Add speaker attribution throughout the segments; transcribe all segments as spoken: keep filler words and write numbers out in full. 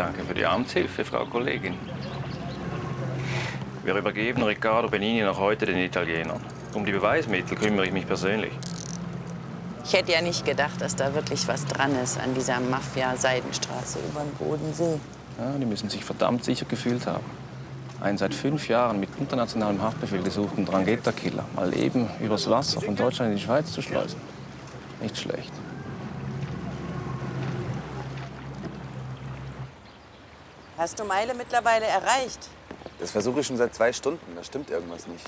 Speaker 1: Danke für die Amtshilfe, Frau Kollegin. Wir übergeben Riccardo Benini noch heute den Italienern. Um die Beweismittel kümmere ich mich persönlich.
Speaker 2: Ich hätte ja nicht gedacht, dass da wirklich was dran ist an dieser Mafia-Seidenstraße über den Bodensee.
Speaker 1: Ja, die müssen sich verdammt sicher gefühlt haben. Einen seit fünf Jahren mit internationalem Haftbefehl gesuchten Drangheta-Killer mal eben übers Wasser von Deutschland in die Schweiz zu schleusen. Nicht schlecht.
Speaker 2: Hast du Meile mittlerweile erreicht?
Speaker 3: Das versuche ich schon seit zwei Stunden. Da stimmt irgendwas nicht.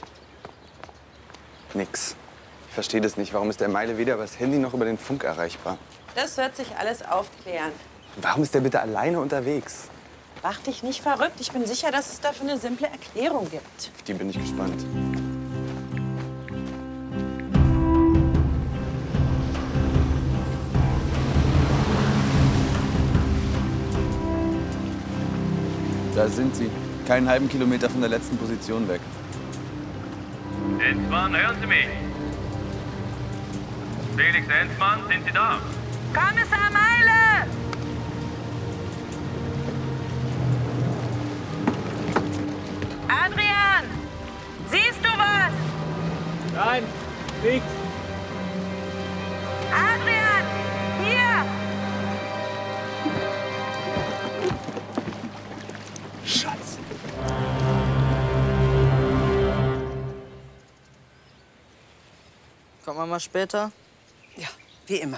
Speaker 3: Nix. Ich verstehe das nicht. Warum ist der Meile weder über das Handy noch über den Funk erreichbar?
Speaker 2: Das wird sich alles aufklären.
Speaker 3: Warum ist der bitte alleine unterwegs?
Speaker 2: Mach dich nicht verrückt. Ich bin sicher, dass es dafür eine simple Erklärung gibt.
Speaker 3: Auf die bin ich gespannt. Da sind sie. Keinen halben Kilometer von der letzten Position weg.
Speaker 4: Enzmann, hören Sie mich? Felix Enzmann, sind Sie da?
Speaker 2: Kommissar Meile! Adrian! Siehst du was?
Speaker 5: Nein, nichts.
Speaker 2: Adrian! Hier!
Speaker 5: Schatz.
Speaker 6: Kommt man mal später?
Speaker 7: Ja, wie immer.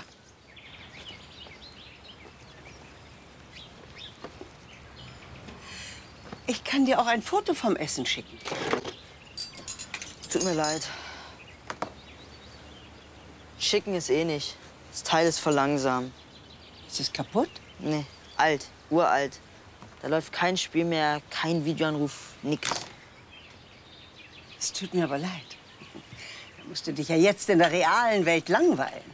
Speaker 7: Ich kann dir auch ein Foto vom Essen schicken.
Speaker 6: Tut mir leid. Schicken ist eh nicht. Das Teil ist voll langsam.
Speaker 7: Ist es kaputt?
Speaker 6: Nee, alt, uralt. Da läuft kein Spiel mehr, kein Videoanruf, nix.
Speaker 7: Es tut mir aber leid. Da musst du dich ja jetzt in der realen Welt langweilen.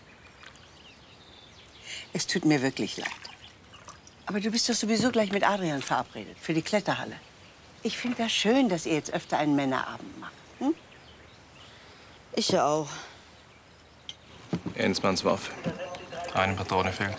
Speaker 7: Es tut mir wirklich leid. Aber du bist doch sowieso gleich mit Adrian verabredet für die Kletterhalle. Ich finde das schön, dass ihr jetzt öfter einen Männerabend macht. Hm?
Speaker 6: Ich ja auch.
Speaker 1: Enzmanns Waffe. Eine Patrone fehlt.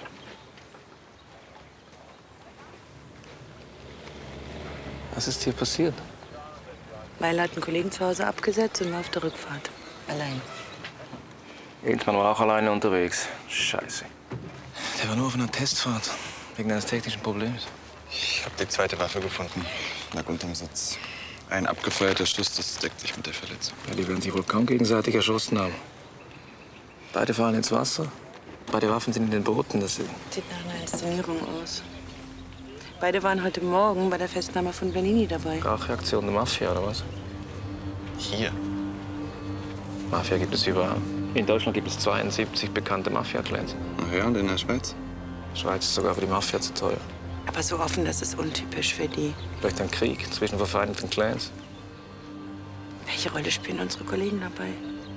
Speaker 1: Was ist hier passiert?
Speaker 2: Meile hat einen Kollegen zu Hause abgesetzt und war auf der Rückfahrt. Allein.
Speaker 1: Enzmann war auch alleine unterwegs. Scheiße. Der war nur auf einer Testfahrt. Wegen eines technischen Problems.
Speaker 3: Ich habe die zweite Waffe gefunden. Lag unterm Sitz. Ein abgefeuerter Schuss, das deckt sich mit der Verletzung.
Speaker 1: Ja, die werden sich wohl kaum gegenseitig erschossen haben. Beide fallen ins Wasser. Beide Waffen sind in den Booten. Das
Speaker 2: Sieht nach einer Inszenierung aus. Beide waren heute Morgen bei der Festnahme von Benini dabei.
Speaker 1: Racheaktion der Mafia, oder was?
Speaker 3: Hier?
Speaker 1: Mafia gibt es überall. In Deutschland gibt es zweiundsiebzig bekannte Mafia-Clans.
Speaker 3: Ach ja, und in der Schweiz?
Speaker 1: Die Schweiz ist sogar für die Mafia zu teuer.
Speaker 2: Aber so offen, das ist untypisch für die.
Speaker 1: Vielleicht ein Krieg zwischen verfeindeten Clans.
Speaker 2: Welche Rolle spielen unsere Kollegen dabei?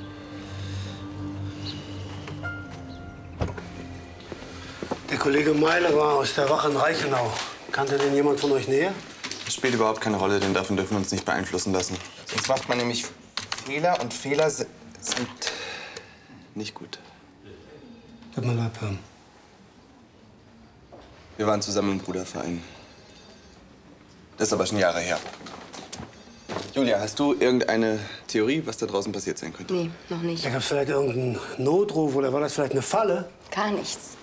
Speaker 8: Der Kollege Meile war aus der Wache in Reichenau. Kannte denn jemand von euch näher?
Speaker 3: Das spielt überhaupt keine Rolle, denn davon dürfen wir uns nicht beeinflussen lassen. Sonst macht man nämlich Fehler und Fehler sind nicht gut.
Speaker 8: Tut mir leid, Pam.
Speaker 3: Wir waren zusammen im Bruderverein. Das ist aber schon Jahre her. Julia, hast du irgendeine Theorie, was da draußen passiert sein könnte?
Speaker 9: Nee, noch nicht.
Speaker 8: Da gab es vielleicht irgendeinen Notruf oder war das vielleicht eine Falle?
Speaker 9: Gar nichts.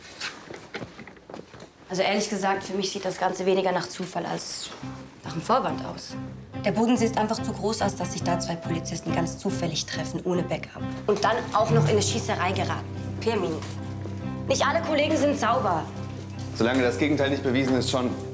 Speaker 9: Also ehrlich gesagt, für mich sieht das Ganze weniger nach Zufall als nach einem Vorwand aus. Der Bodensee ist einfach zu groß, als dass sich da zwei Polizisten ganz zufällig treffen, ohne Backup. Und dann auch noch in eine Schießerei geraten. Firmin. Nicht alle Kollegen sind sauber.
Speaker 3: Solange das Gegenteil nicht bewiesen ist, schon.